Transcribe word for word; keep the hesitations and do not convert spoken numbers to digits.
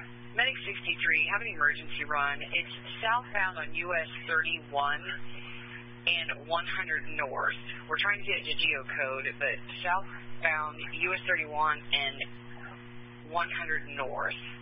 Medic sixty-three, have an emergency run. It's southbound on U S thirty-one and one hundred north. We're trying to get it to geocode, but southbound U S thirty-one and one hundred north.